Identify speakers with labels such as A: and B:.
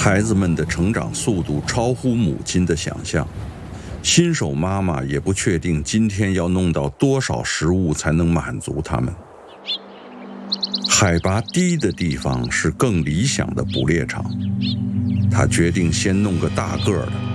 A: 孩子们的成长速度超乎母亲的想象，新手妈妈也不确定今天要弄到多少食物才能满足他们。海拔低的地方是更理想的捕猎场，她决定先弄个大个儿的。